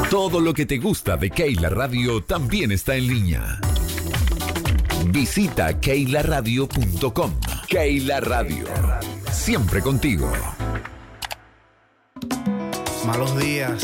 Todo lo que te gusta de Keila Radio también está en línea. Visita keilaradio.com. Keila Radio. Siempre contigo. Malos días,